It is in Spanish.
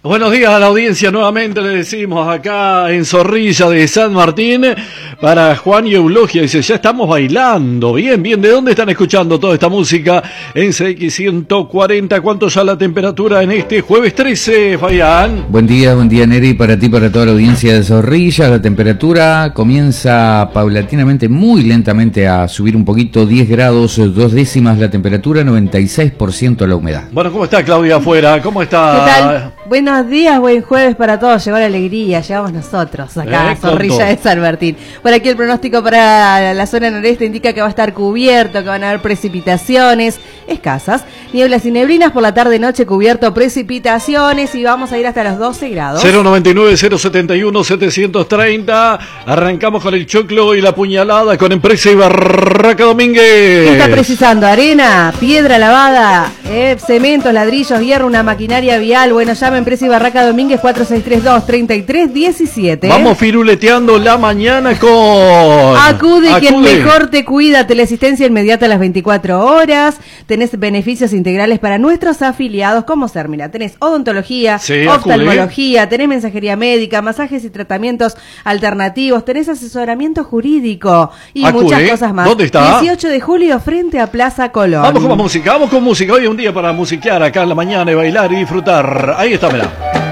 Buenos días a la audiencia, nuevamente le decimos acá en Zorrilla de San Martín para Juan y Eulogia. Dice, ya estamos bailando. Bien, ¿de dónde están escuchando toda esta música? En CX 140, ¿cuánto ya la temperatura en este jueves 13, Fabián? Buen día Neri, para ti, para toda la audiencia de Zorrilla. La temperatura comienza paulatinamente, muy lentamente a subir un poquito, 10 grados, 2 décimas la temperatura, 96% la humedad. Bueno, ¿cómo está Claudia afuera? ¿Cómo está? ¿Qué tal? Buenos días, buen jueves para todos. Llegó la alegría, llegamos nosotros acá a Zorrilla de San Martín. Por aquí el pronóstico para la zona noreste indica que va a estar cubierto, que van a haber precipitaciones escasas, nieblas y neblinas por la tarde-noche, cubierto, precipitaciones, y vamos a ir hasta los 12 grados. 099-071-730. Arrancamos con el choclo y la puñalada con Empresa y Barraca Domínguez. ¿Qué está precisando? Arena, piedra lavada, cementos, ladrillos, hierro, una maquinaria vial. Bueno, llama Empresa y Barraca Domínguez 4632-3317. Vamos firuleteando la mañana con Acude, quien mejor te cuida. Teleasistencia inmediata a las 24 horas. Tenés beneficios integrales para nuestros afiliados, como ser, mira, tenés odontología, oftalmología, tenés mensajería médica, masajes y tratamientos alternativos, tenés asesoramiento jurídico y muchas cosas más. ¿Dónde está? 18 de julio frente a Plaza Colón. Vamos con música. Hoy un día para musiquear acá en la mañana y bailar y disfrutar. Ahí está, mirá.